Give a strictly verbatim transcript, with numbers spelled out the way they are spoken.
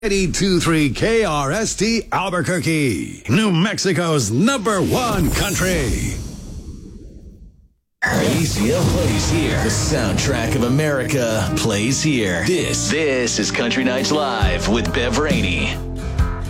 eighty-two point three K R S T Albuquerque, New Mexico's number one country. A C L plays here. The soundtrack of America plays here. This, this is Country Nights Live with Bev Rainey.